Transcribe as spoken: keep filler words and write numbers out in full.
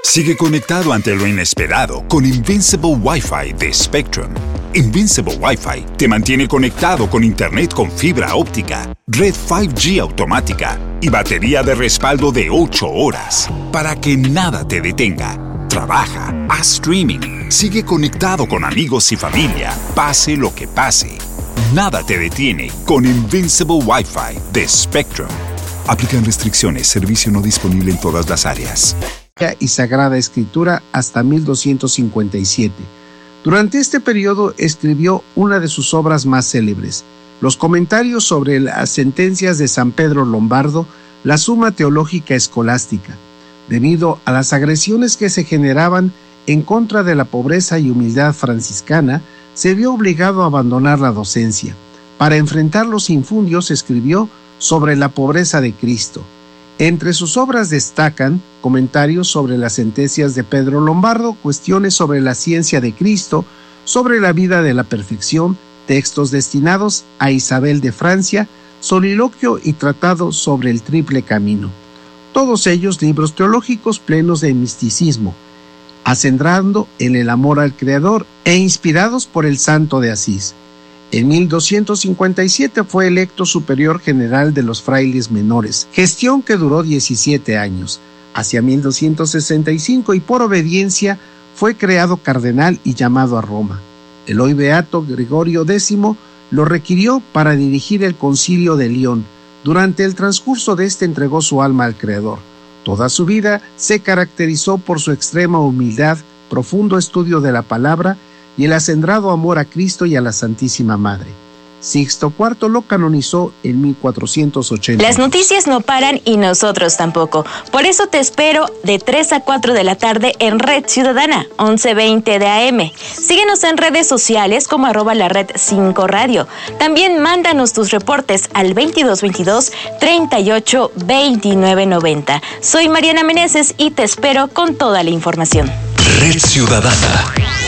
Sigue conectado ante lo inesperado con Invincible Wi-Fi de Spectrum. Invincible Wi-Fi te mantiene conectado con Internet con fibra óptica, red cinco G automática y batería de respaldo de ocho horas para que nada te detenga. Trabaja, haz streaming, sigue conectado con amigos y familia, pase lo que pase. Nada te detiene con Invincible Wi-Fi de Spectrum. Aplican restricciones, servicio no disponible en todas las áreas. Y Sagrada Escritura hasta mil doscientos cincuenta y siete. Durante este periodo escribió una de sus obras más célebres, los comentarios sobre las sentencias de San Pedro Lombardo, la Suma Teológica Escolástica. Debido a las agresiones que se generaban en contra de la pobreza y humildad franciscana, se vio obligado a abandonar la docencia. Para enfrentar los infundios escribió sobre la pobreza de Cristo. Entre sus obras destacan comentarios sobre las sentencias de Pedro Lombardo, cuestiones sobre la ciencia de Cristo, sobre la vida de la perfección, textos destinados a Isabel de Francia, soliloquio y tratado sobre el triple camino. Todos ellos libros teológicos plenos de misticismo, acendrando en el amor al Creador e inspirados por el Santo de Asís. En mil doscientos cincuenta y siete fue electo superior general de los frailes menores, gestión que duró diecisiete años. Hacia mil doscientos sesenta y cinco y por obediencia fue creado cardenal y llamado a Roma. El hoy beato Gregorio décimo lo requirió para dirigir el concilio de León. Durante el transcurso de este entregó su alma al Creador. Toda su vida se caracterizó por su extrema humildad, profundo estudio de la palabra y el acendrado amor a Cristo y a la Santísima Madre. Sixto cuarto lo canonizó en mil cuatrocientos ochenta. Las noticias no paran y nosotros tampoco. Por eso te espero de tres a cuatro de la tarde en Red Ciudadana, once veinte de A M. Síguenos en redes sociales como arroba la red cinco radio. También mándanos tus reportes al veintidós veintidós treinta y ocho veintinueve noventa. Soy Mariana Meneses y te espero con toda la información. Red Ciudadana.